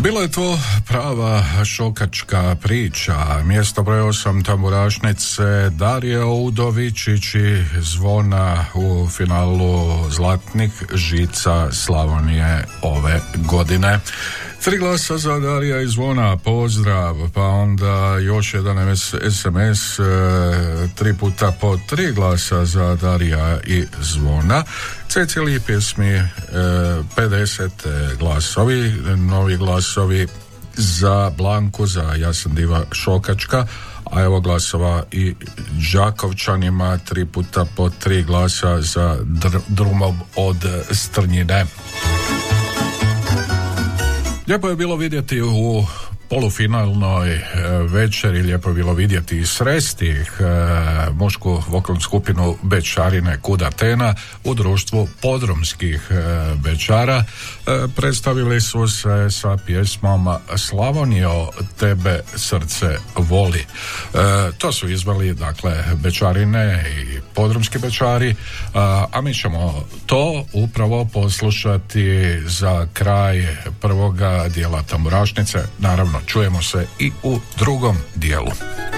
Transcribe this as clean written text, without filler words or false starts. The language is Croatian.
Bilo je to prava šokačka priča. Mjesto broj 8 tamburašnice Darije Udovičić i Zvona u finalu Zlatnih žica Slavonije ove godine. 3 glasa za Darija i Zvona, pozdrav, pa onda još jedan SMS, 3 puta po 3 glasa za Darija i Zvona. Cijeli pjesmi 50 glasovi, novi glasovi za Blanku, za Ja sam diva šokačka, a evo glasova i Đakovčanima, 3 puta po 3 glasa za Drumom od Strnjine. Lijepo je bilo vidjeti u polufinalnoj večeri, lijepo je bilo vidjeti i sresti mušku vokalnu skupinu Bečarine Kud Atena u društvu podrumskih Bečara. Predstavili su se sa pjesmom Slavonijo, tebe srce voli. To su izveli, dakle, Bečarine i podrumski Bečari, a mi ćemo to upravo poslušati za kraj prvoga dijela tamburašnice. Naravno, čujemo se i u drugom dijelu.